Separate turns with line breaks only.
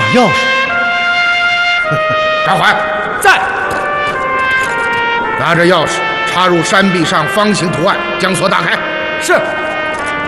钥匙。
张环
在。
拿着钥匙插入山壁上方形图案，将锁打开。
是。